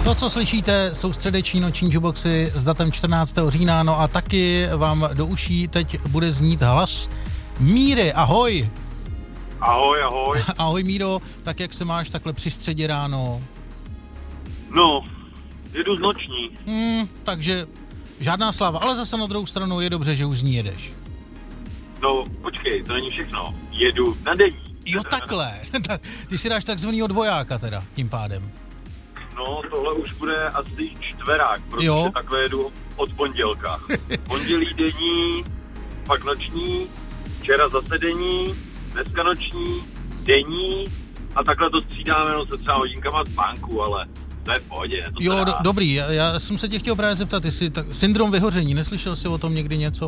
To, co slyšíte, jsou středeční noční juboxy s datem 14. října, no a taky vám do uší teď bude znít hlas Míry. Ahoj! Ahoj, ahoj. Ahoj Míro, tak jak se máš takhle při středě ráno? No, jedu z noční. Takže žádná sláva, ale zase na druhou stranu je dobře, že už z ní jedeš. No, počkej, to není všechno. Jedu na denní. Jo, takhle. Ty si dáš takzvanýho dvojáka teda, tím pádem. No, tohle už bude asi čtverák, protože jo. Takhle jedu od pondělka. Pondělí denní, pak noční, včera zase denní, dneska noční, denní a takhle to střídáme no, se třeba hodinkama spánku, ale to je v pohodě. Jo, dobrý, já jsem se tě chtěl právě zeptat, jestli syndrom vyhoření, neslyšel jsi o tom někdy něco?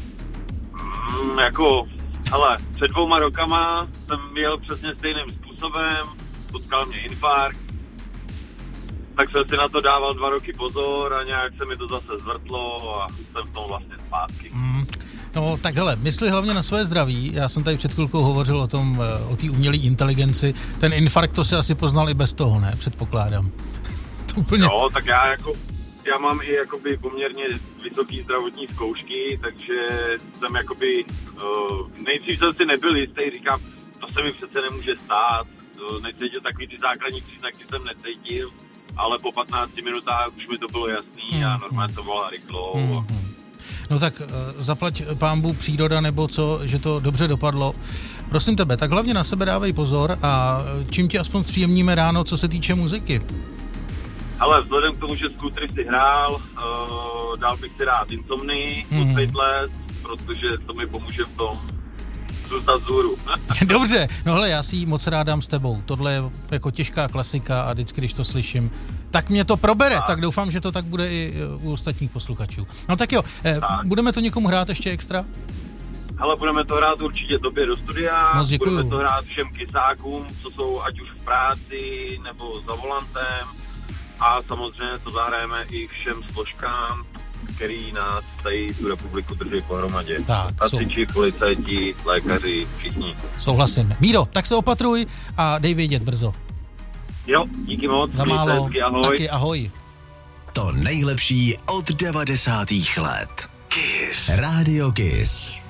Ale před 2 rokama jsem jel přesně stejným způsobem, potkal mě infarkt, tak jsem si na to dával 2 roky pozor a nějak se mi to zase zvrtlo a jsem v tom vlastně zpátky. No tak hele, mysli hlavně na své zdraví. Já jsem tady před chvilkou hovořil o té umělé inteligenci. Ten infarkt to si asi poznal i bez toho, ne? Předpokládám. To úplně... No, tak já mám i jakoby poměrně vysoký zdravotní zkoušky, takže jsem jakoby, nejdřív jsem si nebyl jistý, říkám, to se mi přece nemůže stát, necítil takový ty základní příznaky jsem necítil, ale po 15 minutách už mi to bylo jasný a normálně to volá rychlo. No tak zaplať pánbů příroda nebo co, že to dobře dopadlo. Prosím tebe, tak hlavně na sebe dávej pozor a čím ti aspoň příjemníme ráno, co se týče muziky? Ale vzhledem k tomu, že Scootery si hrál, dal bych si rád Insomnii, Faithless, protože to mi pomůže v tom zůstat vzhůru. Dobře, no hele, já si ji moc rád dám s tebou. Tohle je jako těžká klasika a vždycky, když to slyším, tak mě to probere. Tak doufám, že to tak bude i u ostatních posluchačů. No tak jo, budeme to někomu hrát ještě extra? Hele, budeme to hrát určitě tobě do studia, moc děkuju. Budeme to hrát všem kysákům, co jsou ať už v práci nebo za volantem a samozřejmě to zahrajeme i všem složkám, který nás tady tu republiku drží pohromadě. Hasiči, policajti, lékaři, všichni. Souhlasím. Míro, tak se opatruj a dej vědět brzo. Jo, díky moc. Za málo. Hezky, ahoj. Taky ahoj. To nejlepší od 90. let. Kiss. Radio Kiss.